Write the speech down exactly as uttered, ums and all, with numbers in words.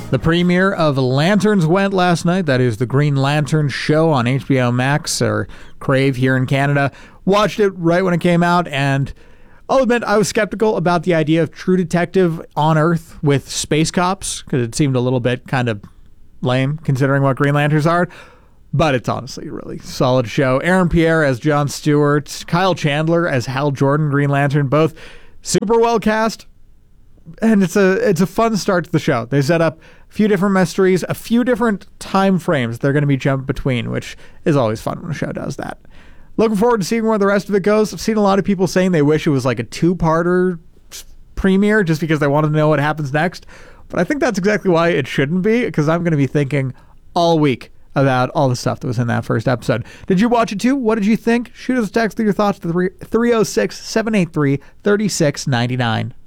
The premiere of Lanterns went last night. That is the Green Lantern show on H B O Max, or Crave here in Canada. Watched it right when it came out, and I'll admit I was skeptical about the idea of True Detective on Earth with space cops, because it seemed a little bit kind of lame considering what Green Lanterns are. But it's honestly a really solid show. Aaron Pierre as Jon Stewart, Kyle Chandler as Hal Jordan, Green Lantern, both super well cast. And it's a it's a fun start to the show. They set up a few different mysteries, a few different time frames they're going to be jumped between, which is always fun when a show does that. Looking forward to seeing where the rest of it goes. I've seen a lot of people saying they wish it was like a two-parter premiere just because they wanted to know what happens next. But I think that's exactly why it shouldn't be, because I'm going to be thinking all week about all the stuff that was in that first episode. Did you watch it too? What did you think? Shoot us a text with your thoughts to three oh six, seven eight three, three six nine nine.